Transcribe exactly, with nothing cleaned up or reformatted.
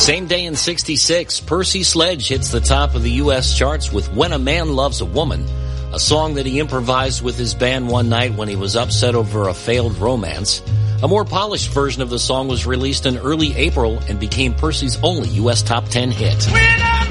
Same day in sixty-six, Percy Sledge hits the top of the U S charts with When a Man Loves a Woman, a song that he improvised with his band one night when he was upset over a failed romance. A more polished version of the song was released in early April and became Percy's only U S top ten hit.